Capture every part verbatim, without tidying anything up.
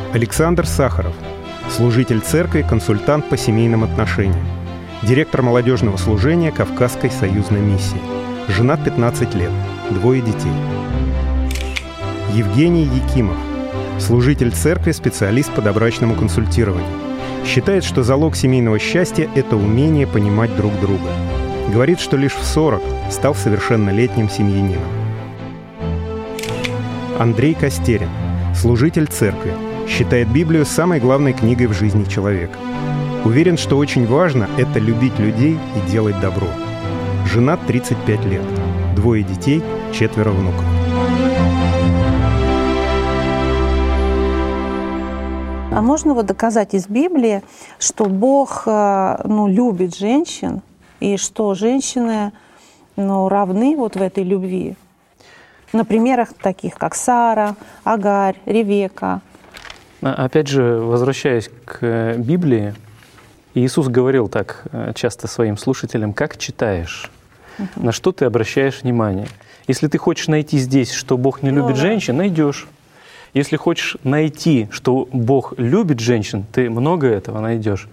Александр Сахаров, служитель церкви, консультант по семейным отношениям, директор молодежного служения Кавказской союзной миссии, женат пятнадцать лет, двое детей. Евгений Якимов, служитель церкви, специалист по добрачному консультированию. Считает, что залог семейного счастья – это умение понимать друг друга. Говорит, что лишь в сорок стал совершеннолетним семьянином. Андрей Костерин, служитель церкви, считает Библию самой главной книгой в жизни человека. Уверен, что очень важно – это любить людей и делать добро. Женат тридцать пять лет, двое детей, четверо внуков. А можно вот доказать из Библии, что Бог ну, любит женщин, и что женщины ну, равны вот в этой любви? На примерах таких, как Сара, Агарь, Ревека. Опять же, возвращаясь к Библии, Иисус говорил так часто своим слушателям: «Как читаешь? Uh-huh. На что ты обращаешь внимание? Если ты хочешь найти здесь, что Бог не любит ну, женщин, да. найдешь. Если хочешь найти, что Бог любит женщин, ты много этого найдешь».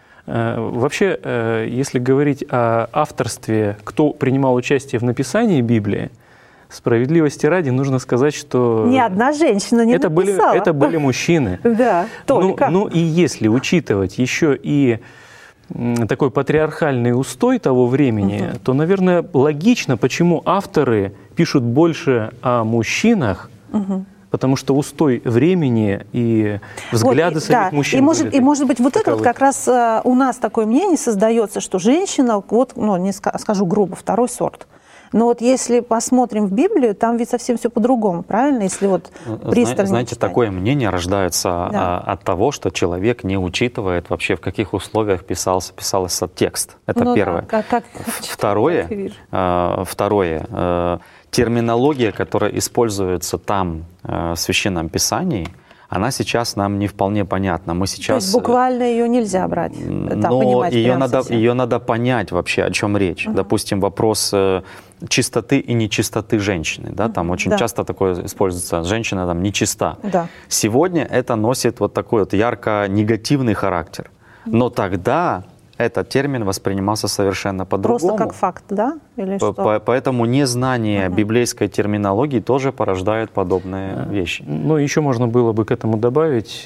Вообще, если говорить о авторстве, кто принимал участие в написании Библии, справедливости ради нужно сказать, что ни одна женщина не это написала. Были, это были мужчины. Да, только. Ну, ну и если учитывать еще и такой патриархальный устой того времени, угу. то, наверное, логично, почему авторы пишут больше о мужчинах, угу. потому что устой времени и взгляды вот, самих да. мужчин. И может, и может быть вот таковы. Это вот как раз uh, у нас такое мнение создается, что женщина, вот, ну не скажу грубо, второй сорт. Но вот если посмотрим в Библию, там ведь совсем все по-другому, правильно? Если вот пристально Знаете, читать. Такое мнение рождается да. от того, что человек не учитывает вообще, в каких условиях писался, писался текст. Это ну, первое. Да, как, второе, э, второе э, терминология, которая используется там э, в Священном Писании, она сейчас нам не вполне понятна. Мы сейчас, то есть буквально ее нельзя брать, там, но ее надо, ее надо понять вообще, о чем речь. Uh-huh. Допустим, вопрос э, чистоты и нечистоты женщины. Да? Там очень да. часто такое используется. Женщина там нечиста. Да. Сегодня это носит вот такой вот ярко негативный характер. Но тогда этот термин воспринимался совершенно по-другому. Просто как факт, да? Или По- что? Поэтому незнание uh-huh. библейской терминологии тоже порождает подобные uh-huh. вещи. Ну, еще можно было бы к этому добавить,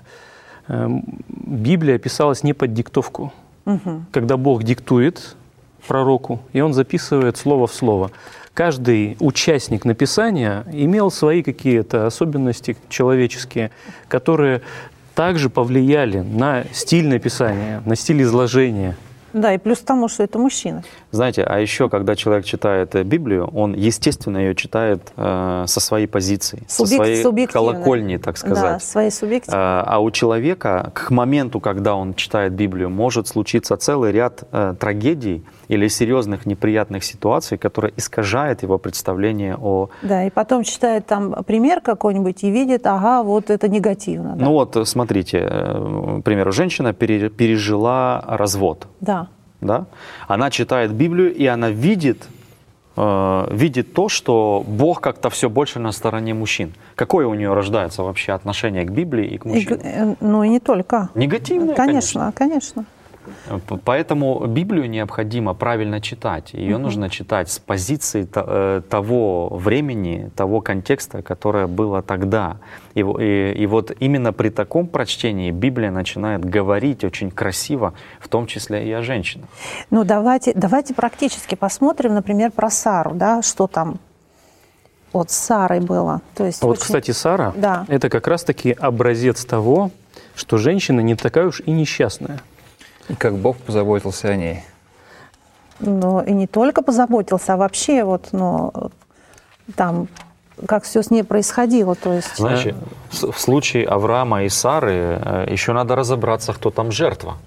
Библия писалась не под диктовку. Uh-huh. Когда Бог диктует пророку, и он записывает слово в слово. Каждый участник написания имел свои какие-то особенности человеческие, которые также повлияли на стиль написания, на стиль изложения. Да, и плюс к тому, что это мужчина. Знаете, а еще, когда человек читает Библию, он, естественно, ее читает э, со своей позиции, Субъек- со своей колокольни, так сказать. Да, своей субъективной. А, а у человека к моменту, когда он читает Библию, может случиться целый ряд э, трагедий или серьезных неприятных ситуаций, которые искажают его представление о... Да, и потом читает там пример какой-нибудь и видит, ага, вот это негативно. Да. Ну вот, смотрите, к примеру, женщина пере- пережила развод. Да. Да? Она читает Библию, и она видит, э, видит то, что Бог как-то все больше на стороне мужчин. Какое у нее рождается вообще отношение к Библии и к мужчинам? И, ну и не только. Негативное, конечно. Конечно, конечно. Поэтому Библию необходимо правильно читать. Ее uh-huh. нужно читать с позиции того времени, того контекста, которое было тогда. И, и, и вот именно при таком прочтении Библия начинает говорить очень красиво, в том числе и о женщинах. Ну давайте, давайте практически посмотрим, например, про Сару, да, что там вот с Сарой было. То есть вот, очень... кстати, Сара да. — это как раз-таки образец того, что женщина не такая уж и несчастная. И как Бог позаботился о ней. Ну, и не только позаботился, а вообще вот, ну, там, как все с ней происходило, то есть... Знаете, в случае Авраама и Сары еще надо разобраться, кто там жертва.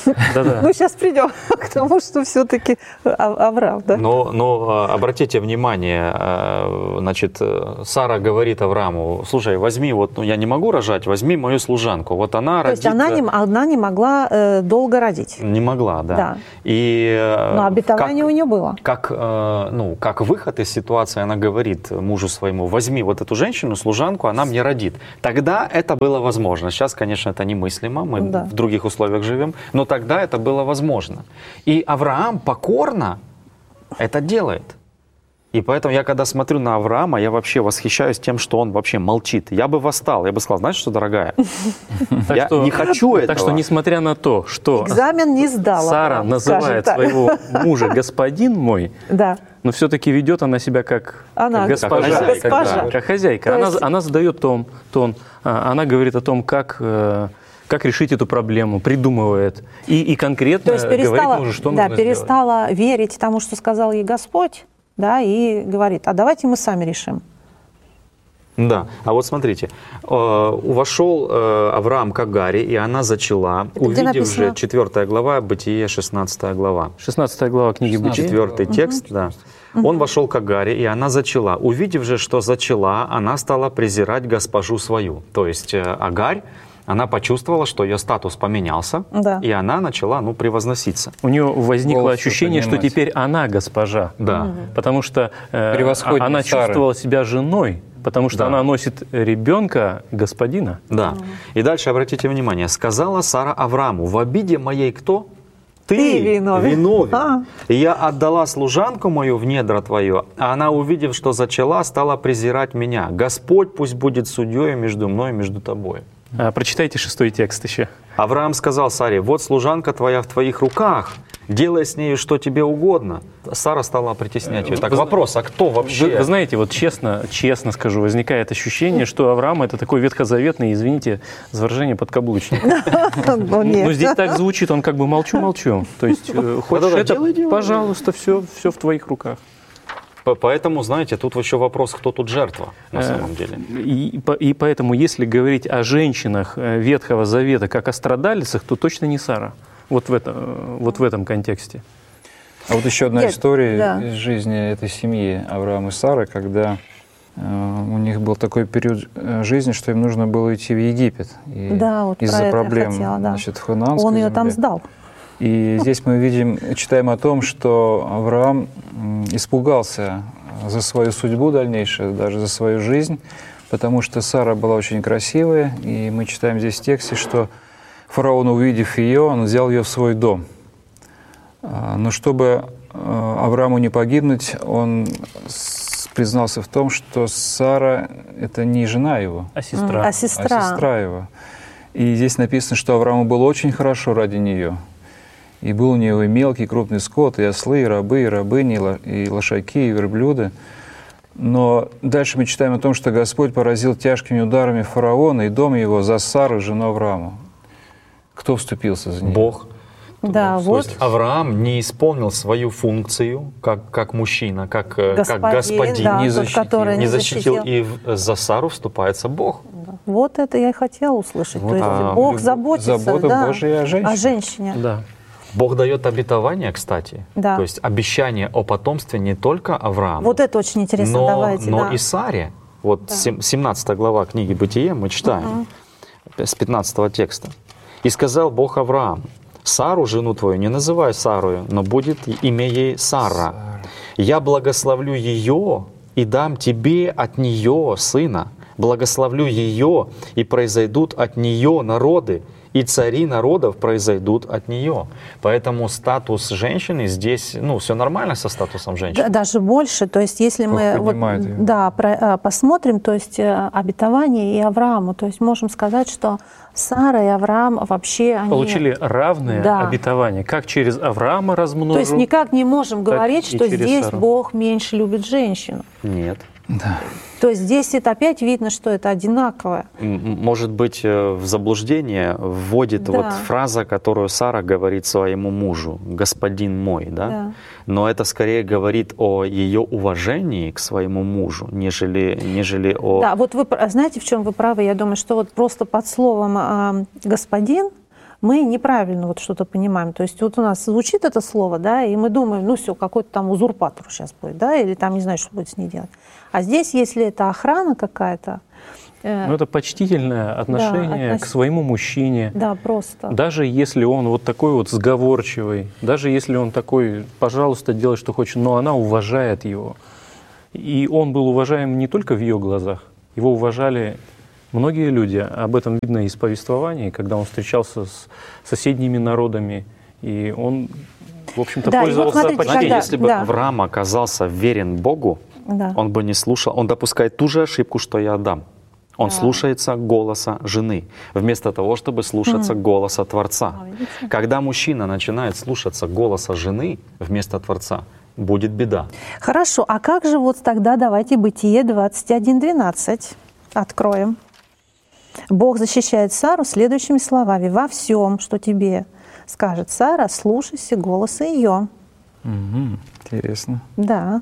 Да-да. Ну, сейчас придем к тому, что все-таки Авраам, да? Но, но обратите внимание, значит, Сара говорит Аврааму: слушай, возьми, вот, ну, я не могу рожать, возьми мою служанку. Вот она То родит... есть она не, она не могла э, долго родить. Не могла, да. Да. И, Но обетование как, у нее было. Как, ну, как выход из ситуации, она говорит мужу своему: возьми вот эту женщину, служанку, она мне родит. Тогда это было возможно. Сейчас, конечно, это немыслимо, мы Да. в других условиях живем, но тогда это было возможно. И Авраам покорно это делает. И поэтому я, когда смотрю на Авраама, я вообще восхищаюсь тем, что он вообще молчит. Я бы восстал, я бы сказал: знаешь что, дорогая, я не хочу этого. Так что, несмотря на то, что Экзамен не сдала. Сара скажем называет так. своего мужа господин мой, Да. но все-таки ведет она себя как, Она как госпожа. как хозяйка, госпожа. да. Как хозяйка. То Она, есть- она задает тон, тон, а, она говорит о том, как, э, как решить эту проблему, придумывает. И, и конкретно То есть говорит перестала, мужу, что да, нужно перестала верить тому, что сказал ей Господь, да, и говорит: а давайте мы сами решим. Да, а вот смотрите, э, вошел э, Авраам к Агаре, и она зачала, Это где увидев написано? же, четвёртая глава, Бытие, шестнадцатая глава. сделать. шестнадцатая глава книги Бытие. Четвертый текст, да. Он вошел к Агаре, и она зачала. Увидев же, что зачала, она стала презирать госпожу свою. То есть э, Агарь, она почувствовала, что ее статус поменялся, Да. и она начала, ну, превозноситься. У нее возникло Волосы ощущение, что поднимать. теперь она госпожа. Да. Потому что э, Превосходнее она Сары. чувствовала себя женой, потому что Да. она носит ребенка господина. Да. И дальше обратите внимание. «Сказала Сара Аврааму: в обиде моей кто? Ты, Ты виновен». А. И я отдала служанку мою в недра твое, а она, увидев, что зачала, стала презирать меня. Господь пусть будет судьей между мной и между тобой. А, прочитайте шестой текст еще. Авраам сказал Саре: вот служанка твоя в твоих руках, делай с нею что тебе угодно. Сара стала притеснять ее. Так Вы- вопрос, а кто вообще? Вы, вы знаете, вот честно, честно скажу, возникает ощущение, что Авраам — это такой ветхозаветный, извините за выражение, подкаблучник. Ну, нет. Но здесь так звучит, он как бы молчу-молчу. То есть э, хочешь Да-да-да, это, делай, делай. пожалуйста, все, все в твоих руках. П- Поэтому, знаете, тут еще вопрос, кто тут жертва на Э, самом деле. И, по- и поэтому, если говорить о женщинах э, Ветхого Завета как о страдалицах, то точно не Сара. Вот в, это, э, вот в этом контексте. А вот еще одна Нет, история да. из жизни этой семьи Авраама и Сары, когда э, у них был такой период э, жизни, что им нужно было идти в Египет. И Да, вот про из-за это я проблем хотела, да. значит, в Ханаанской Он ее земле. там сдал. И здесь мы видим, читаем о том, что Авраам м, испугался за свою судьбу дальнейшую, даже за свою жизнь, потому что Сара была очень красивая, и мы читаем здесь в тексте, что фараон, увидев ее, он взял ее в свой дом. А, Но чтобы э, Аврааму не погибнуть, он с- признался в том, что Сара — это не жена его, А сестра? А сестра? а сестра его. И здесь написано, что Аврааму было очень хорошо ради нее. И был у него и мелкий, и крупный скот, и ослы, и рабы, и рабыни, и ло- и лошаки, и верблюды. Но дальше мы читаем о том, что Господь поразил тяжкими ударами фараона и дом его за Сару, жену Авраама. Кто вступился за нее? Бог. Да, То вот. есть Авраам не исполнил свою функцию как, как мужчина, как, э, как Господин, господин, да, не тот, защитил. который не защитил, защитил. и в- за Сару вступается Бог. Вот это я и хотела услышать. Вот, То есть а, Бог любовь- заботится, забота да, Божия о женщине. о женщине. Да. Бог дает обетование, кстати. Да. То есть обещание о потомстве не только Аврааму, Вот это очень интересно. но, Давайте, но да. и Саре. Вот сем- семнадцатая глава книги Бытие мы читаем с пятнадцатого текста. «И сказал Бог Авраам: Сару, жену твою, не называй Сарою, но будет имя ей Сара. Я благословлю ее и дам тебе от нее сына. Благословлю ее, и произойдут от нее народы, и цари народов произойдут от нее». Поэтому статус женщины здесь, ну, все нормально со статусом женщины. Да, даже больше. То есть, если Бог мы вот, поднимает её. да, про- а, посмотрим, то есть э, обетование и Аврааму, то есть можем сказать, что Сара и Авраам вообще они... Получили равное Да. обетование. Как через Авраама размножу. То есть никак не можем так говорить, и что через здесь Сару. Бог меньше любит женщину. Нет. То есть здесь это опять видно, что это одинаковое. М- Может быть, э, в заблуждение вводит Да. вот фраза, которую Сара говорит своему мужу: «господин мой», да? Да. Но это скорее говорит о ее уважении к своему мужу, нежели, нежели о... Да, вот вы пр- знаете, в чем вы правы? Я думаю, что вот просто под словом а, «господин» мы неправильно вот что-то понимаем. То есть вот у нас звучит это слово, да, и мы думаем, ну все, какой-то там узурпатор сейчас будет, да, или там не знаю, что будет с ней делать. А здесь, если это охрана какая-то, Ну, это почтительное отношение да, относ... к своему мужчине. Да, просто. Даже если он вот такой вот сговорчивый, даже если он такой, пожалуйста, делай, что хочешь, но она уважает его. И он был уважаем не только в ее глазах, его уважали многие люди. Об этом видно из повествований, когда он встречался с соседними народами, и он, в общем-то, да, пользовался вот смотрите, почтением. когда... Если бы да. Авраам оказался верен Богу, да. он бы не слушал, он допускает ту же ошибку, что и Адам. Он Да. слушается голоса жены, вместо того, чтобы слушаться Мгм. голоса Творца. А, видите? Когда мужчина начинает слушаться голоса жены вместо Творца, будет беда. Хорошо, а как же вот тогда давайте Бытие двадцать один двенадцать откроем. Бог защищает Сару следующими словами. «Во всем, что тебе скажет Сара, слушайся голоса ее». Мгм. Интересно. Да.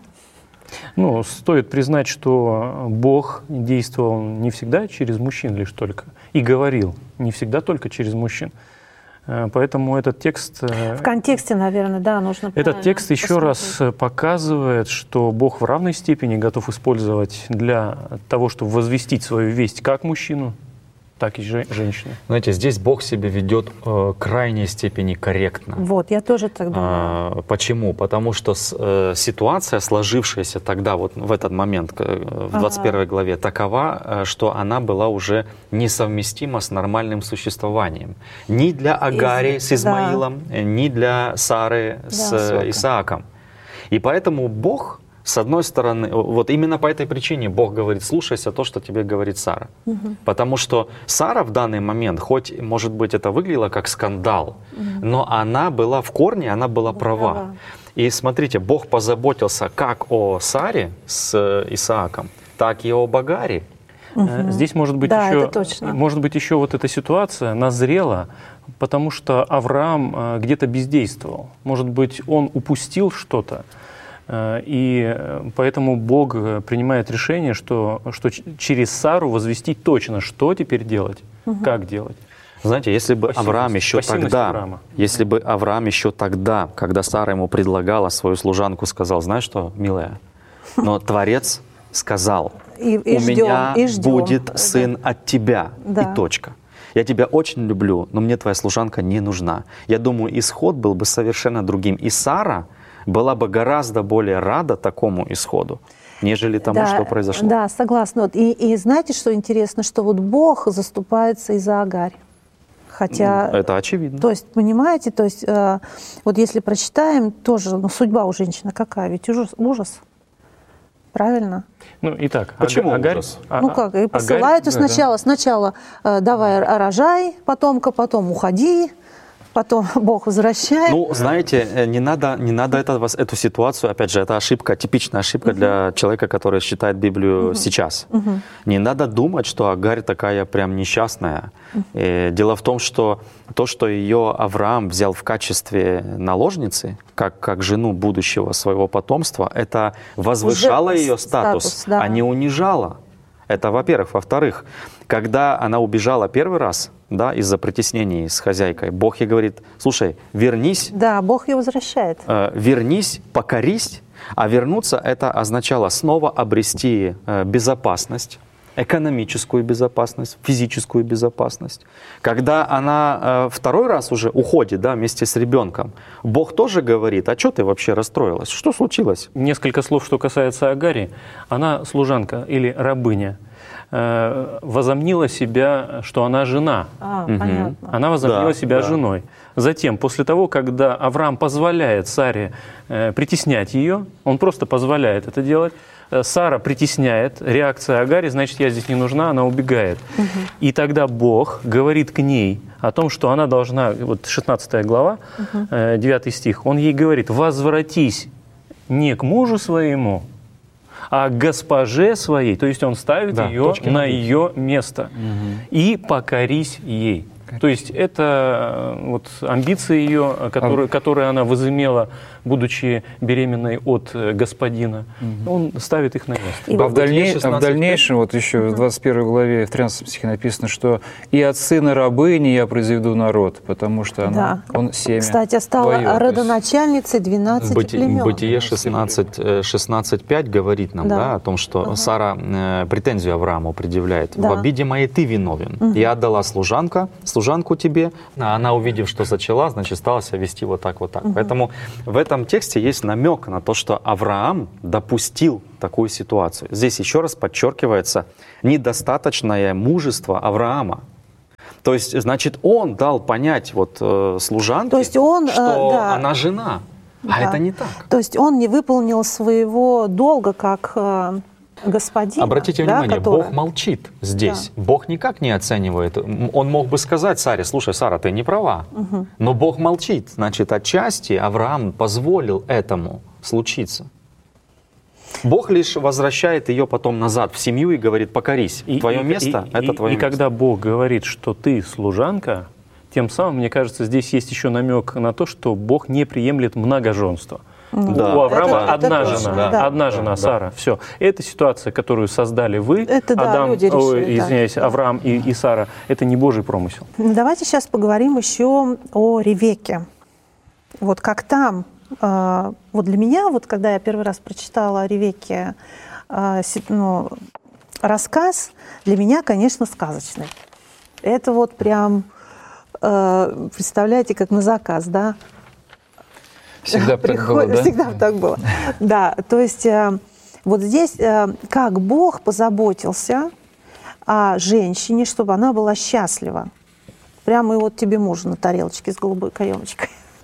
Ну, стоит признать, что Бог действовал не всегда через мужчин лишь только, и говорил не всегда только через мужчин. Э, Поэтому этот текст, э, В контексте, наверное, да, нужно этот правильно текст еще раз посмотреть. показывает, что Бог в равной степени готов использовать для того, чтобы возвестить свою весть как мужчину, так и же- женщину. Знаете, здесь Бог себя ведет э, крайней степени корректно. Вот, я тоже так думаю. А, почему? Потому что с- э, ситуация, сложившаяся тогда, вот в этот момент, к- в двадцать первой главе, такова, э, что она была уже несовместима с нормальным существованием. Ни для Агари Из- с Измаилом, э, ни для Сары с Да. э, Исааком. И поэтому Бог, с одной стороны, вот именно по этой причине Бог говорит, слушайся то, что тебе говорит Сара. Потому что Сара в данный момент, хоть, может быть, это выглядело как скандал, но она была в корне, она была права. права. И смотрите, Бог позаботился как о Саре с э, Исааком, так и об Агаре. Э, Здесь может быть, Да, еще, это точно. может быть еще вот эта ситуация назрела, потому что Авраам э, где-то бездействовал. Может быть, он упустил что-то, э, и э, поэтому Бог э, принимает решение, что, что ч- через Сару возвестить точно, что теперь делать, как делать. Знаете, если бы Пассивность- Авраам еще пассивность тогда, Авраама. если бы Авраам еще тогда, когда Сара ему предлагала свою служанку, сказал, знаешь что, милая, но Творец сказал, И, и у ждем, меня и ждем. будет сын от тебя, Да. и точка. Я тебя очень люблю, но мне твоя служанка не нужна. Я думаю, исход был бы совершенно другим. И Сара была бы гораздо более рада такому исходу, нежели тому, Да, что произошло. Да, согласна. Вот. И, и знаете, что интересно, что вот Бог заступается и за Агарь. Хотя, Это очевидно. то есть, понимаете, то есть, э, вот если прочитаем, тоже, ну, судьба у женщины какая, ведь ужас, ужас. Правильно? Ну, итак, Почему Ага- Агарь- ужас? А- Ну как, и Агарь- посылают и да, да. сначала, сначала э, давай рожай потомка, потом уходи, потом Бог возвращает. Ну, знаете, э, не надо, не надо это, вас- эту ситуацию, опять же, это ошибка, типичная ошибка для человека, который читает Библию сейчас. Не надо думать, что Агарь такая прям несчастная. Э, Дело в том, что то, что ее Авраам взял в качестве наложницы, как, как жену будущего своего потомства, это возвышало Уже ее статус, статус, да. а не унижало. Это, во-первых. Во-вторых, когда она убежала первый раз, да, из-за притеснений с хозяйкой, Бог ей говорит, слушай, вернись, Да, Бог ее возвращает. э, вернись, покорись, а вернуться это означало снова обрести э, безопасность, экономическую безопасность, физическую безопасность. Когда она э, второй раз уже уходит, да, вместе с ребенком, Бог тоже говорит, а что ты вообще расстроилась? Что случилось? Несколько слов, что касается Агари. Она служанка или рабыня. э, Возомнила себя, что она жена. А, понятно. Она возомнила Да, себя да. женой. Затем, после того, когда Авраам позволяет Саре э, притеснять ее, он просто позволяет это делать, э, Сара притесняет, реакция Агари, значит, я здесь не нужна, она убегает. И тогда Бог говорит к ней о том, что она должна, вот шестнадцатая глава, э, девятый стих, он ей говорит, возвратись не к мужу своему, а к госпоже своей, то есть он ставит Да, ее точки на над «и». ее место, и покорись ей. То есть это э, вот амбиции ее, которые, которые она возымела будучи беременной от э, господина. Угу. Он ставит их на место. И а, в дальней, а в дальнейшем, вот еще угу. в двадцать первой главе, в тринадцатом стихе написано, что «И от сына рабыни я произведу народ», потому что она, да. он семя. Кстати, стала твое, родоначальницей двенадцати Быти, племен. Бытие шестнадцать пять говорит нам да. Да, о том, что ага. Сара э, претензию Аврааму предъявляет. Да. «В обиде моей ты виновен. Угу. Я отдала служанка, служанку тебе». А она, увидев, что зачала, значит, стала себя вести вот так, вот так. Угу. Поэтому в этом тексте есть намек на то, что Авраам допустил такую ситуацию. Здесь еще раз подчеркивается недостаточное мужество Авраама. То есть, значит, он дал понять вот э, служанке, То есть он, что э, да. она жена, да. а это не так. То есть он не выполнил своего долга как э, господин. Обратите да, внимание, который... Бог молчит здесь. Да. Бог никак не оценивает. Он мог бы сказать Саре: слушай, Сара, ты не права. Угу. Но Бог молчит. Значит, отчасти Авраам позволил этому случиться. Бог лишь возвращает ее потом назад в семью и говорит: покорись, и, твое и, место и, — это и, твое и место. И когда Бог говорит, что ты служанка, тем самым, мне кажется, здесь есть еще намек на то, что Бог не приемлет многоженство. Да. У Авраама это, одна это жена, да. одна да. жена, да. Сара. Все. Это ситуация, которую создали вы, это, да, Адам, люди решили, ой, извиняюсь, да. Авраам и, и Сара. Это не Божий промысел. Давайте сейчас поговорим еще о Ревекке. Вот как там, э, вот для меня, вот когда я первый раз прочитала о Ревекке э, ну, рассказ, для меня, конечно, сказочный. Это вот прям, э, представляете, как на заказ, да? Всегда так было, да? Всегда так было. Да, то есть э, вот здесь э, как Бог позаботился о женщине, чтобы она была счастлива. Прямо и вот тебе мужу на тарелочке с голубой каемочкой.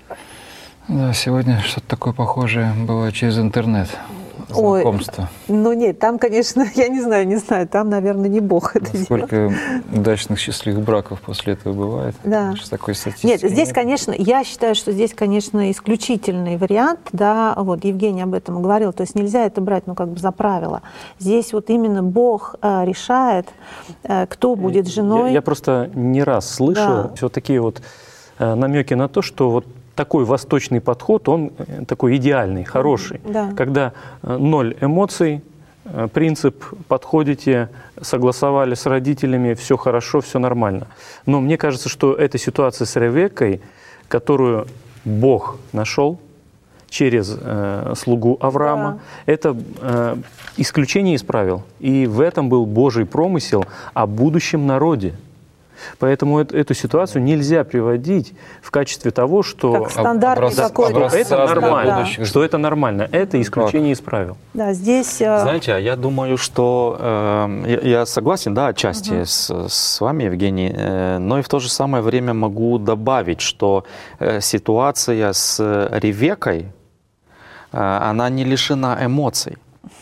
Да, сегодня что-то такое похожее было через интернет. Знакомство. Ой, ну нет, там, конечно, я не знаю, не знаю, там, наверное, не Бог это делает. Сколько удачных, счастливых браков после этого бывает? Да. Такой статистики нет, здесь, нет. конечно, я считаю, что здесь, конечно, исключительный вариант, да, вот Евгений об этом говорил, то есть нельзя это брать, ну, как бы за правило. Здесь вот именно Бог э, решает, э, кто будет женой. Я, я просто не раз слышал да. все такие вот э, намеки на то, что вот такой восточный подход, он такой идеальный, хороший. Да. Когда ноль эмоций, принцип подходите, согласовали с родителями, все хорошо, все нормально. Но мне кажется, что эта ситуация с Ревеккой, которую Бог нашел через э, слугу Авраама, да. это э, исключение из правил. И в этом был Божий промысел о будущем народе. Поэтому эту, эту ситуацию нельзя приводить в качестве того, что, как стандартный да, какой-то. что это нормально. Да. Что это нормально. Это исключение из правил. Да, здесь... Знаете, я думаю, что э, я, я согласен, да, отчасти угу. с, с вами, Евгений, э, но и в то же самое время могу добавить, что э, ситуация с Ревеккой, э, она не лишена эмоций.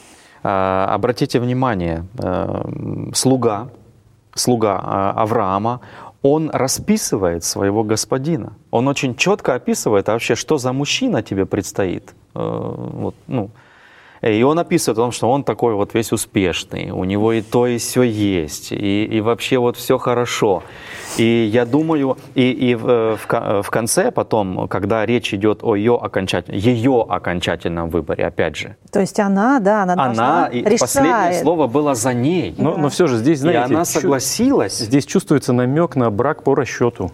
Э, обратите внимание, э, слуга, слуга Авраама, он расписывает своего господина. Он очень четко описывает вообще, что за мужчина тебе предстоит. Вот, ну. И он описывает о том, что он такой вот весь успешный, у него и то, и все есть, и, и вообще вот все хорошо. И я думаю, и, и в, в конце потом, когда речь идет о ее окончательном, ее окончательном выборе, опять же. То есть она, да, она, она и решает. Последнее слово было за ней. Но, да. но все же здесь, знаете, и она согласилась. Здесь чувствуется намек на брак по расчету.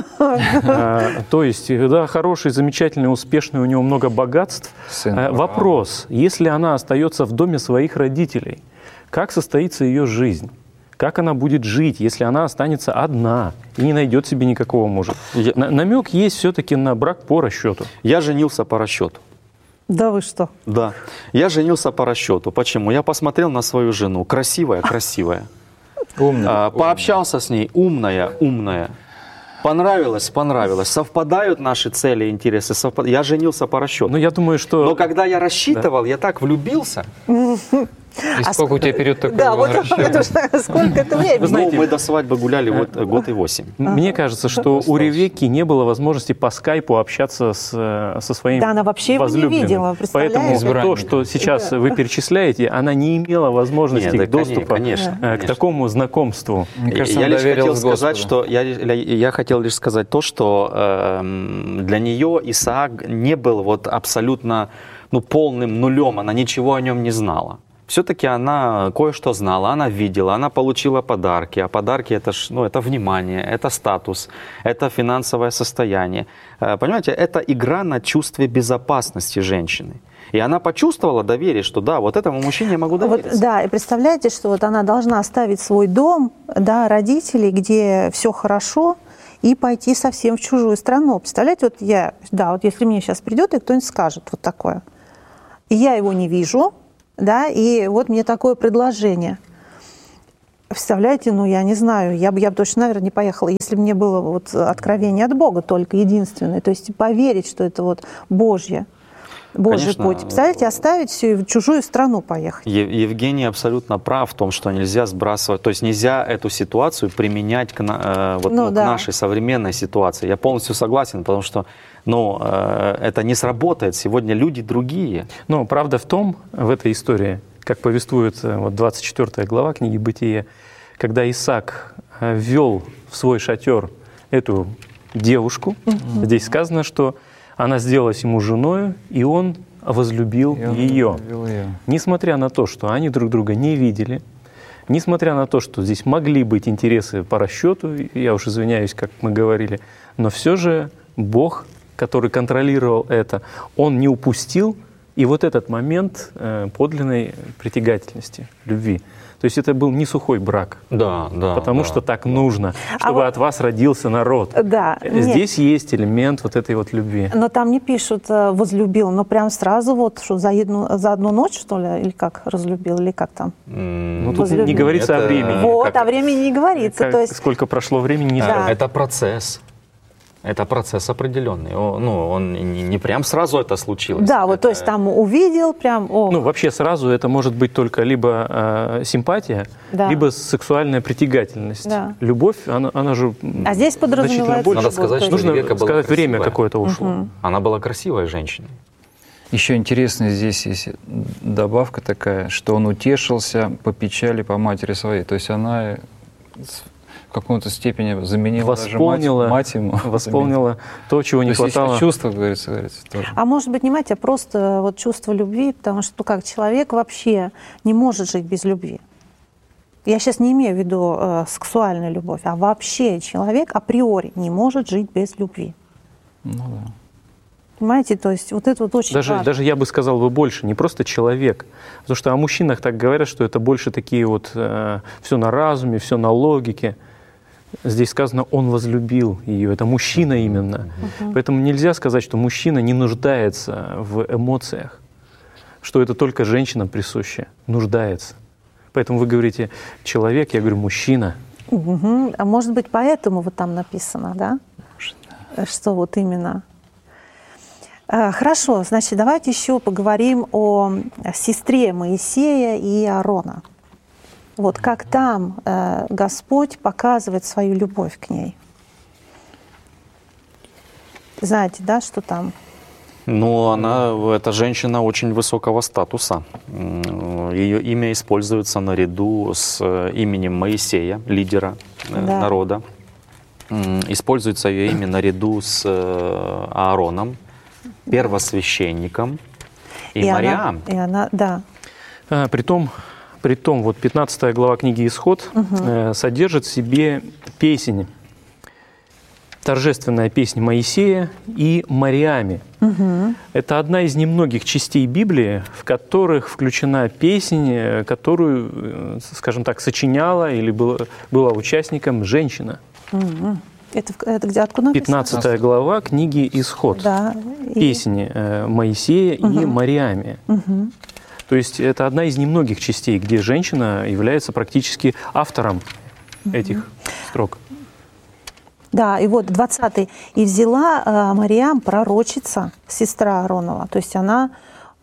То есть, да, хороший, замечательный, успешный, у него много богатств. Вопрос, если она остается в доме своих родителей, как состоится ее жизнь? Как она будет жить, если она останется одна и не найдет себе никакого мужа? Намек есть все-таки на брак по расчету. Я женился по расчету. Да вы что? Да. Я женился по расчету. Почему? Я посмотрел на свою жену. Красивая, красивая. Умная. Пообщался с ней. Умная, умная. Понравилось, понравилось. Совпадают наши цели и интересы. Совпад... Я женился по расчету. Но я думаю, что... Но когда я рассчитывал, да. я так влюбился. И сколько у тебя период такой? Да, вот сколько это времени. Вы знаете, Ну, мы до свадьбы гуляли вот год и восемь. Мне кажется, что у Ревекки не было возможности по скайпу общаться с, со своим Да, она вообще его не возлюбленным. видела, представляешь? Поэтому то, Избранником. что сейчас вы перечисляете, она не имела возможности Нет, да, доступа конечно, э, к конечно. такому знакомству. Мне кажется, Я она лишь хотел доверилась сказать, Господу. что я, я хотел лишь сказать то, что э, для нее Исаак не был вот абсолютно ну, полным нулем, она ничего о нем не знала. Все-таки она кое-что знала, она видела, она получила подарки, а подарки это, ж, ну, это внимание, это статус, это финансовое состояние. Э, Понимаете, это игра на чувстве безопасности женщины. И она почувствовала доверие, что да, вот этому мужчине я могу довериться. Вот, да, и представляете, что вот она должна оставить свой дом, да, родителей, где все хорошо, и пойти совсем в чужую страну. Представляете, вот я, да, вот если мне сейчас придет и кто-нибудь скажет вот такое, и я его не вижу, да, и вот мне такое предложение. Представляете, ну я не знаю, я бы, я бы точно, наверное, не поехала, если бы мне было вот откровение от Бога только единственное, то есть поверить, что это вот Божье. Божий Конечно. путь. Представляете, оставить все и в чужую страну поехать. Е- Евгений абсолютно прав в том, что нельзя сбрасывать, то есть нельзя эту ситуацию применять к, на- э, вот, Ну, ну, к да. нашей современной ситуации. Я полностью согласен, потому что ну, э, это не сработает. Сегодня люди другие. Но правда в том, в этой истории, как повествует э, вот двадцать четвёртая глава книги «Бытие», когда Исаак э, ввел в свой шатер эту девушку, mm-hmm. здесь сказано, что она сделалась ему женою, и он возлюбил И он ее. любил ее. Несмотря на то, что они друг друга не видели, несмотря на то, что здесь могли быть интересы по расчету, я уж извиняюсь, как мы говорили, но все же Бог, который контролировал это, Он не упустил и вот этот момент э, подлинной притягательности, любви. То есть это был не сухой брак, Да, да. потому да. что так нужно, чтобы вот- от вас родился народ. Да, нет. Здесь есть элемент вот этой вот любви. Но там не пишут э, «возлюбил», но прям сразу вот, что за одну, за одну ночь, что ли, или как разлюбил, или как там? М, Ну, тут возлюбил. не говорится Это- о времени. Вот, как- о времени не говорится. Как- то есть, сколько прошло времени, не Да. знаю. Это процесс. Это процесс определенный. О, Ну, он не, не прям сразу это случилось. да, вот, то Это- есть там увидел прям, о, Ну, вообще сразу это может быть только либо э, симпатия, Да. либо сексуальная притягательность. Да. Любовь, она, она же м, а здесь значительно подразумевается больше. Надо любовь, сказать, то что есть- Нужно Ревекка была сказать, время красивая. какое-то ушло. Мгм. Она была красивой женщиной. Еще интересно здесь есть добавка такая, что он утешился по печали по матери своей. То есть она в каком-то степени заменила даже Восполнила, мать, мать ему. восполнила то, чего не То есть хватало. есть чувство, говорится, говорится тоже. А может быть, не мать, а просто вот чувство любви, потому что ну, как человек вообще не может жить без любви. Я сейчас не имею в виду э, сексуальную любовь, а вообще человек априори не может жить без любви. Ну да. Понимаете, то есть вот это вот очень Даже, важно. даже я бы сказал бы больше, не просто человек. Потому что о мужчинах так говорят, что это больше такие вот э, все на разуме, все на логике. Здесь сказано, он возлюбил ее. Это мужчина именно. Мгм. Поэтому нельзя сказать, что мужчина не нуждается в эмоциях, что это только женщинам присуще. Нуждается. Поэтому вы говорите человек, я говорю мужчина. Мгм. А может быть, поэтому вот там написано, да? Что вот именно. А, Хорошо, значит, давайте еще поговорим о сестре Моисея и Аарона. Вот как там э, Господь показывает свою любовь к ней. Знаете, да, что там? Ну, она, эта женщина очень высокого статуса. М, Ее имя используется наряду с э, именем Моисея, лидера э, Да. народа. М, Используется ее имя наряду с э, Аароном, первосвященником и, она, Мариам. и она, да. А, притом, притом, вот пятнадцатая глава книги «Исход» э, содержит в себе песнь, торжественная песнь Моисея и Мариаме. Это одна из немногих частей Библии, в которых включена песнь, э, которую, э, скажем так, сочиняла или была, была участником женщина. Мгм. Это, в- это где, откуда написано? пятнадцатая глава книги «Исход». Да. и- Песни э, Моисея и Мариаме. Мгм. То есть это одна из немногих частей, где женщина является практически автором этих строк. Да, и вот двадцатый. «И взяла э, Мариам, пророчица, сестра Ааронова». То есть она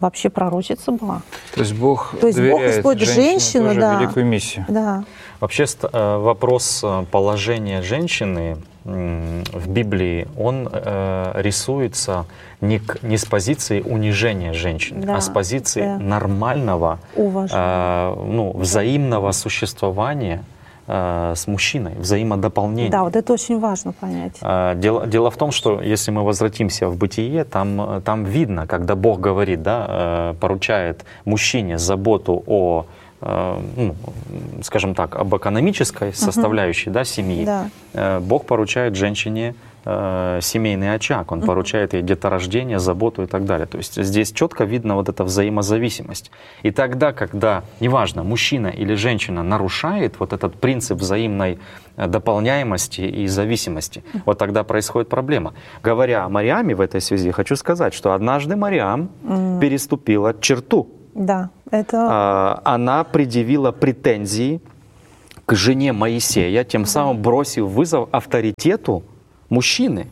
вообще пророчица была. То есть Бог То есть Бог доверяет использует женщине женщину, тоже да. великую миссию. Да. Вообще ст- э, вопрос э, положения женщины м, в Библии, он э, рисуется не, к- не с позиции унижения женщины, Да, а с позиции да. нормального, Уважение. э, ну, взаимного существования э, с мужчиной, взаимодополнения. Да, вот это очень важно понять. А, Дело, дело в том, что если мы возвратимся в бытие, там, там видно, когда Бог говорит, да, э, поручает мужчине заботу о, э, ну, скажем так, об экономической составляющей, да, семьи, Да. э, Бог поручает женщине э, семейный очаг, Он поручает ей деторождение, заботу и так далее. То есть здесь четко видно вот эта взаимозависимость. И тогда, когда, неважно, мужчина или женщина нарушает вот этот принцип взаимной э, дополняемости и зависимости, вот тогда происходит проблема. Говоря о Мариаме в этой связи, хочу сказать, что однажды Мариам переступила черту. Да, это А, Она предъявила претензии к жене Моисея, тем самым бросив вызов авторитету мужчины.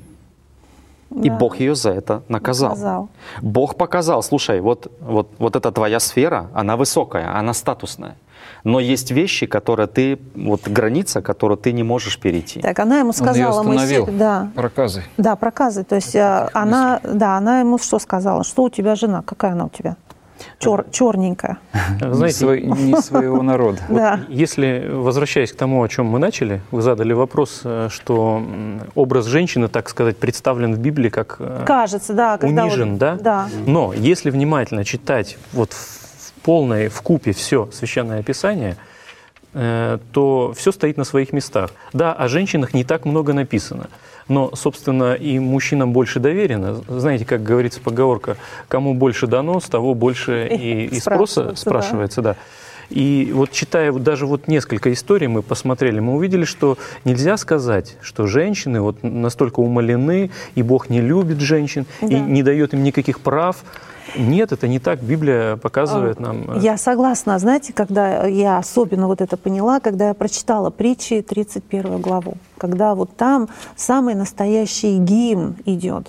И Да. Бог ее за это наказал. Наказал. Бог показал, слушай, вот, вот, вот эта твоя сфера, она высокая, она статусная. Но есть вещи, которые ты, вот граница, которую ты не можешь перейти. так, она ему Он ее сказала, остановил Моисей, да, проказой. да, проказы. То есть э, она, да, она ему что сказала? Что у тебя жена? Какая она у тебя? Чер, черненькая. Не, Знаете, свой- не своего народа. Да. если, возвращаясь к тому, о чем мы начали, вы задали вопрос, э, что м, образ женщины, так сказать, представлен в Библии как э, Кажется, да. Когда унижен, вот- да? Да. Но если внимательно читать вот в, в полной, в купе все Священное Писание, э, то все стоит на своих местах. Да, о женщинах не так много написано, но, собственно, и мужчинам больше доверено. Знаете, как говорится поговорка, кому больше дано, с того больше и, и спроса Спрашивается, спрашивается, да. И вот читая вот даже вот несколько историй, мы посмотрели, мы увидели, что нельзя сказать, что женщины вот настолько умалены, и Бог не любит женщин, и Да. не дает им никаких прав. Нет, это не так. Библия показывает нам. э, Я согласна. Знаете, когда я особенно вот это поняла, когда я прочитала притчи тридцать первую главу, когда вот там самый настоящий гимн идет,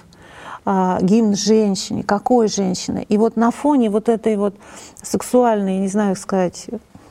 а, гимн женщине, какой женщины. И вот на фоне вот этой вот сексуальной, не знаю, как сказать,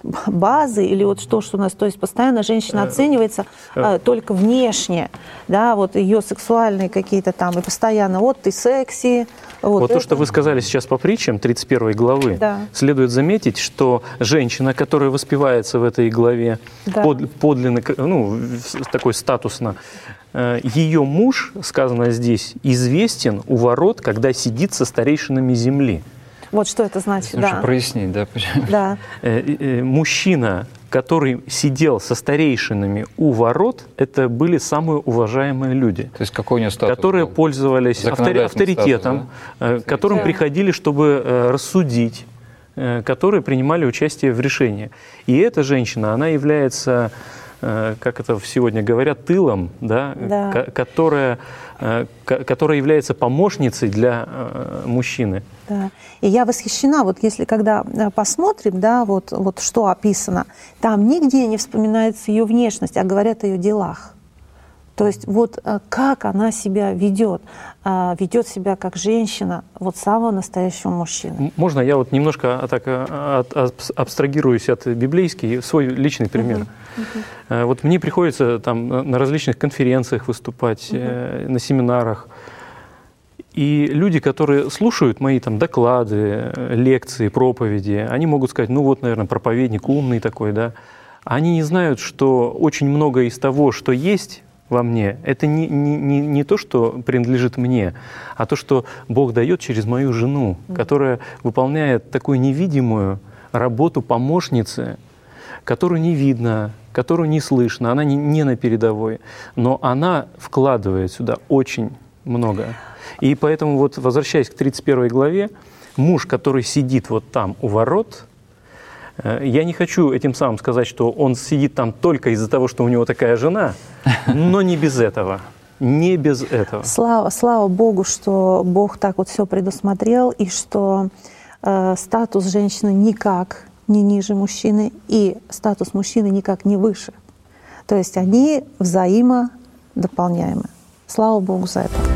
базы или вот то, что у нас, то есть постоянно женщина оценивается э, только внешне, да, вот ее сексуальные какие-то там, и постоянно, вот ты секси. Вот, Вот то, это. что вы сказали сейчас по притчам тридцать первой главы, Да. следует заметить, что женщина, которая воспевается в этой главе, Да. под- подлинно, ну, с- такой статусно, э, ее муж, сказано здесь, известен у ворот, когда сидит со старейшинами земли. Вот что это значит, Нужно да. прояснить, да. Да. Э, э, Мужчина, который сидел со старейшинами у ворот, это были самые уважаемые люди, То есть какой у нее статус которые был? пользовались автори- Законодательный авторитетом, статус, э, к которым Да. приходили, чтобы э, рассудить, э, которые принимали участие в решении. И эта женщина, она является, э, как это сегодня говорят, тылом, да, Да. ко- которая, э, ко- которая является помощницей для э, мужчины. Да. И я восхищена, вот если когда э, посмотрим, да, вот, вот что описано, там нигде не вспоминается ее внешность, а говорят о ее делах. То есть вот э, как она себя ведет, э, ведет себя как женщина, вот самого настоящего мужчины. М- Можно я вот немножко а, так, а, от- абс- абстрагируюсь от библейский, свой личный пример. Э, Вот мне приходится там на на различных конференциях выступать, э, на семинарах. И люди, которые слушают мои там доклады, э, лекции, проповеди, они могут сказать, ну вот, наверное, проповедник умный такой, да. Они не знают, что очень многое из того, что есть во мне, это не, не, не, не то, что принадлежит мне, а то, что Бог дает через мою жену, которая выполняет такую невидимую работу помощницы, которую не видно, которую не слышно, она не, не на передовой, но она вкладывает сюда очень много. И поэтому, вот, возвращаясь к тридцать первой главе, муж, который сидит вот там у ворот, э, я не хочу этим самым сказать, что он сидит там только из-за того, что у него такая жена, но не без этого. Не без этого. Слава, слава Богу, что Бог так вот все предусмотрел, и что э, статус женщины никак не ниже мужчины, и статус мужчины никак не выше. То есть они взаимодополняемы. Слава Богу за это.